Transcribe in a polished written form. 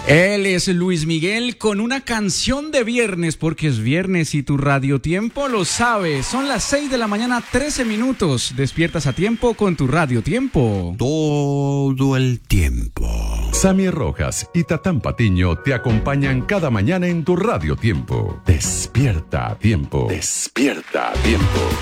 Él es Luis Miguel con una canción de viernes, porque es viernes y tu Radio Tiempo lo sabe. Son las 6 de la mañana, 13 minutos. Despiertas a tiempo con tu Radio Tiempo. Todo el tiempo. Sammy Rojas y Tatán Patiño te acompañan cada mañana en tu Radio Tiempo. Despierta a tiempo. Despierta a tiempo.